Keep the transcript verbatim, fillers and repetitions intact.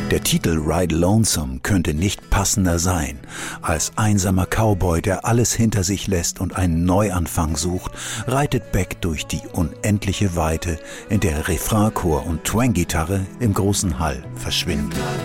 Der Titel Ride Lonesome könnte nicht passender sein. Als einsamer Cowboy, der alles hinter sich lässt und einen Neuanfang sucht, reitet Beck durch die unendliche Weite, in der Refrainchor und Twang-Gitarre im großen Hall verschwinden.